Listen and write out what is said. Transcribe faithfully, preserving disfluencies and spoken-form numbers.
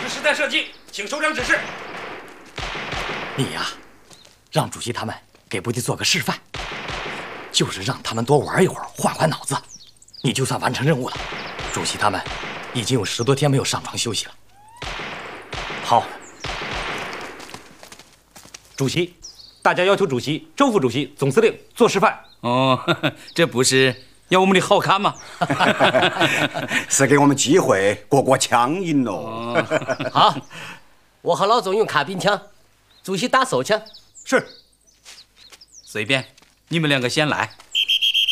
实弹射击，请首长指示。 你呀，让主席他们给部队做个示范，就是让他们多玩一会儿，换换脑子，你就算完成任务了。主席他们已经有十多天没有上床休息了。好，主席，大家要求主席、周副主席、总司令做示范。 哦，这不是要我们的好看吗？ 是给我们机会过过枪瘾喽。 好，我和老总用卡宾枪，主席打手枪。 是。 随便，你们两个先来。